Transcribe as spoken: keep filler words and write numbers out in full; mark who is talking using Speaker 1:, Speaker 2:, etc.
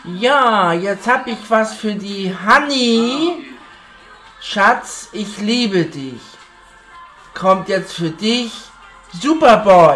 Speaker 1: Ja, jetzt hab ich was für die Honey. Schatz, ich liebe dich. Kommt jetzt für dich Superboy.